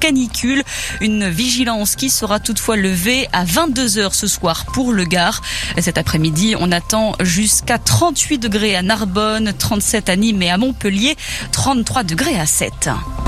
canicule. Une vigilance qui sera toutefois levée à 22h ce soir pour le Gard. Cet après-midi, on attend jusqu'à 38 degrés à Narbonne, 37 à Nîmes et à Montpellier, 33 degrés à 7.